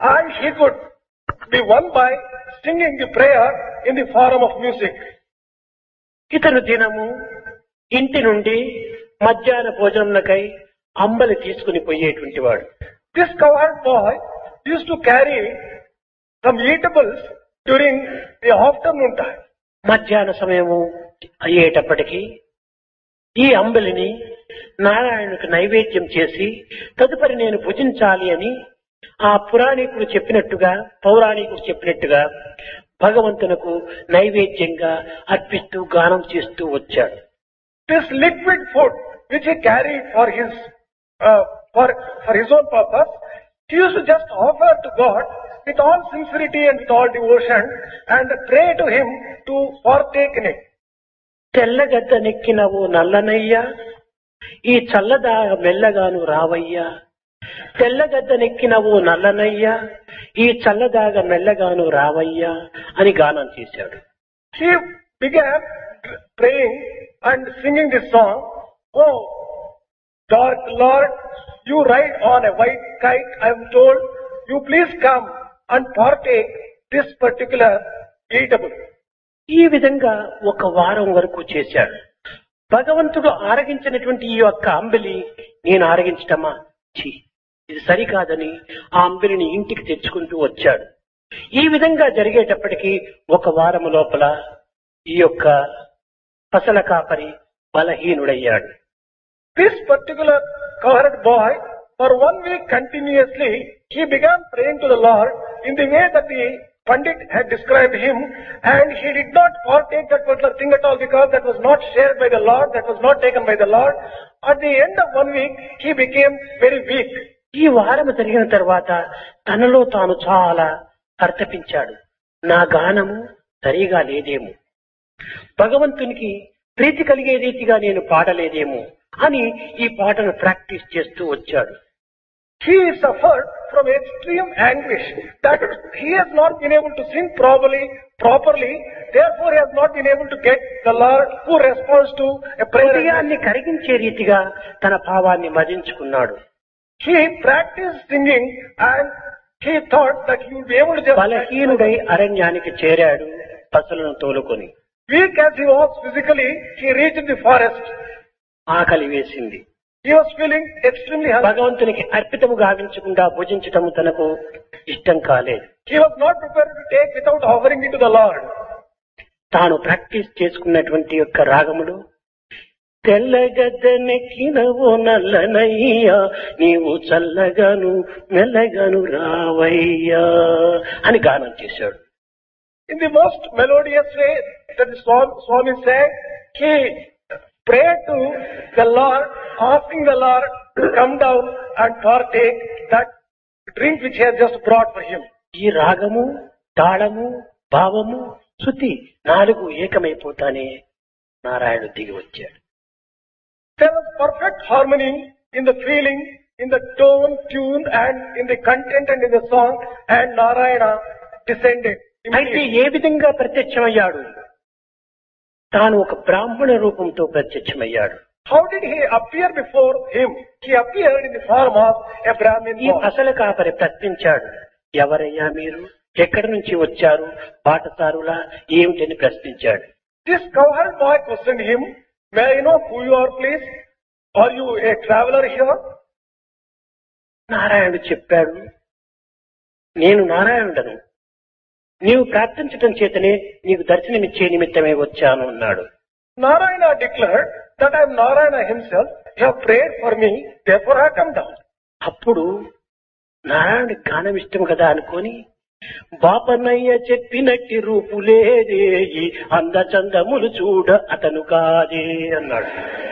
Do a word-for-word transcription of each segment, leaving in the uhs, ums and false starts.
and he could be won by singing the prayer in the form of music. ఇతను దినము ఇంటి నుండి మధ్యాహ్న భోజనంకై అంబలి తీసుకుని పోయేటువంటి వాడు. This cowherd boy used to carry some eatables during the afternoon time. మధ్యాహ్న సమయము అయ్యేటప్పటికీ ఈ అంబలిని నారాయణునికి నైవేద్యం చేసి తదుపరి నేను భుజించాలి అని ఆ పురాణికుడు చెప్పినట్టుగా పౌరాణికుడు చెప్పినట్టుగా భగవంతునకు నైవేద్యంగా అర్పిస్తూ గానం చేస్తూ వచ్చాడు. This liquid food which he carried for his uh, for for his own purpose, he used to just offer to God with all sincerity and with all devotion and pray to him to partake in it. తెల్లగద్ద నెక్కినవు నల్లనయ్యా, ఈ చల్లదా మెల్లగాను రావయ్యా. తెల్లగద్ద నెక్కినవు నల్లనయ్యా, ఈ చల్లదాగా మెల్లగాను రావయ్యా అని గానం చేశాడు. He began praying and singing this song. Oh, dark Lord, you ride on a white kite, I am told. You please come and partake this particular eatable. ఈ విధంగా ఒక వారం వరకు చేశాడు. భగవంతుడు ఆరగించినటువంటి ఈ యొక్క అంబలి నేను ఆరగించటమా, ఛీ ఇది సరికాదని ఆ అంబలిని ఇంటికి తెచ్చుకుంటూ వచ్చాడు. ఈ విధంగా జరిగేటప్పటికీ ఒక వారం లోపల ఈ యొక్క పసల కాపరి బలహీనుడయ్యాడు. This particular cowherd boy, for one week continuously, he began praying to the Lord in the way that the Pandit had described him, and he did not partake that particular thing at all because that was not shared by the Lord, that was not taken by the Lord. At the end of one week, he became very weak. ఈ వారం జరిగిన తర్వాత తనలో తాను చాలా పరితపించాడు. నా గానము సరిగా లేదేమో, భగవంతునికి ప్రీతి కలిగే రీతిగా నేను పాడలేదేమో అని ఈ పాటను ప్రాక్టీస్ చేస్తూ వచ్చాడు. He suffered from extreme anguish that he has not been able to sing properly, properly. Therefore, he has not been able to get the Lord who responds to a prayer. హృదయాన్ని కరిగించే రీతిగా తన భావాన్ని మదించుకున్నాడు. He practiced singing and he thought that he would be able to just... బలహీనుడై అరణ్యానికి చేరాడు పశువులను తోలుకొని. Weak as he was physically, he reached the forest. ఆకలి వేసింది. He was feeling extremely hungry. భగవంతునికి అర్పితము గావించకుండా భుజించటము తనకు ఇష్టం కాలేదు. He was not prepared to take without offering it to the Lord. తాను ప్రాక్టీస్ చేసుకున్నటువంటి యొక్క రాగములు తెల్లగద్దెనెక్కినవో నల్లనయ్యా, నీవు చల్లగాను మెల్లగాను రావయ్యా అని గానం చేశాడు. In the most melodious way that the Swami sang, he prayed to the Lord, asking the Lord to come down and partake that drink which he has just brought for him. ఈ రాగము, తాళము, భావము, శృతి నాలుగు ఏకమైపోతానే నారాయణుడు దిగి వచ్చాడు. There was perfect harmony in the feeling, in the tone, tune, and in the content and in the song, and Narayana descended. అయితే ఏ విధంగా ప్రత్యక్షమయ్యాడు? తాను ఒక బ్రాహ్మణ రూపంతో ప్రత్యక్షమయ్యాడు. How did he appear before him? He appeared in the form of a Brahmin ఈ boy. పసల కాపరి ప్రశ్నించాడు, ఎవరయ్యా మీరు, ఎక్కడి నుంచి వచ్చారు, బాటసారులా ఏమిటని ప్రశ్నించాడు. This cowherd boy questioned him, may I know who you are, please? Are you a traveler here? నారాయణుడు చెప్పాడు, నేను నారాయణుడను, నీవు ప్రార్థించటం చేతనే నీకు దర్శనమిచ్చే నిమిత్తమే వచ్చాను అన్నాడు. Narayana declared that I am Narayana himself. You have prayed for me, therefore I have come down. అప్పుడు నారాయణుడి గానం ఇష్టం కదా అనుకొని, బాపనయ్య చెప్పినట్టి రూపులేదే అందచందములు చూడ అతను కాదే అన్నాడు.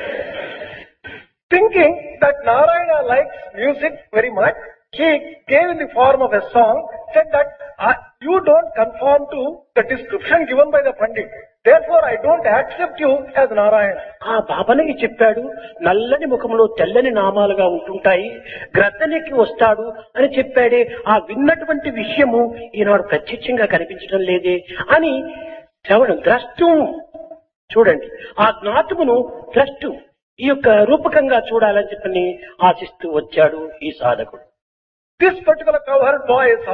Thinking that Narayana likes music very much, he gave in the form of a song, said that uh, you don't conform to the description given by the Pandit. Therefore, I don't accept you as Narayana. ఆ బాబనకి చెప్పాడు, నల్లని ముఖంలో తెల్లని నామాలుగా ఉంటుంటాయి, గ్రద్దనెక్కి వస్తాడు అని చెప్పాడే. ఆ విన్నటువంటి విషయము ఈనాడు ప్రత్యక్షంగా కనిపించడం లేదే అని శ్రవణం ద్రష్టు. చూడండి, ఆ జ్ఞాతమును ద్రష్టు ఈ యొక్క రూపకంగా చూడాలని చెప్పని ఆశిస్తూ వచ్చాడు ఈ సాధకుడు. This particular cowherd boy is